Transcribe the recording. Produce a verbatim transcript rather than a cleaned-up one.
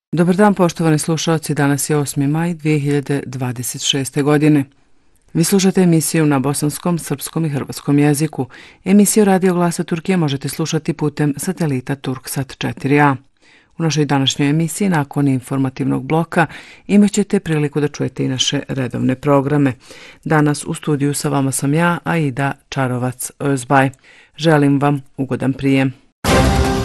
Dobar dan, poštovani slušalci, danas je osmi maj dvije hiljade dvadeset šeste. godine. Vi slušate emisiju na bosanskom, srpskom i hrvatskom jeziku. Emisiju Radio Glasa Turkije možete slušati putem satelita Turksat četiri a. U našoj današnjoj emisiji, nakon informativnog bloka, imat ćete priliku da čujete i naše redovne programe. Danas u studiju sa vama sam ja, Aida Čarovac Özbaj. Želim vam ugodan prijem.